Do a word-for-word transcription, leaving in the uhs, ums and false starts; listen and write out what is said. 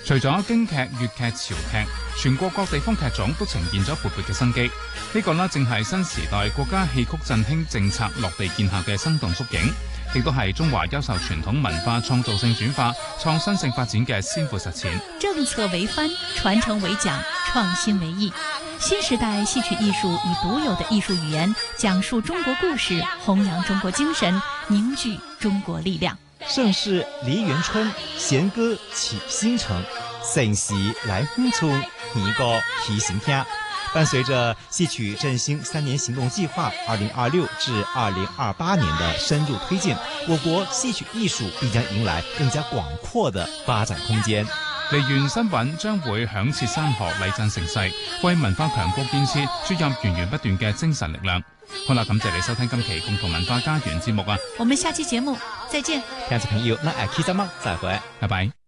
除咗京劇、粵劇、潮劇，全國各地方劇種都呈現咗勃勃嘅生機。呢個呢，正係新時代國家戲曲振興政策落地見下嘅生動縮影，亦都係中華優秀傳統文化創造性轉化、創新性發展嘅先闊實踐。 政策為範，傳承為講，創新為藝。新時代戲曲藝術以獨有的藝術語言講述中國故事，弘揚中國精神，凝聚中國力量。 盛世梨園春，弦歌起新城。盛時來風村，年歌提醒聽。伴隨着戲曲振興三年行動計劃二零二六至二零二八年的深入推進，我國戲曲藝術必將迎來更加廣闊的發展空間。 梨園新韻將會響徹山河，禮讚盛世，為文化強國建設注入源源不斷嘅精神力量。好啦，感謝你收聽今期共同文化家園節目啊！ 我們下期節目再見。 聽眾朋友，那愛 K 怎麼再會？ 拜拜。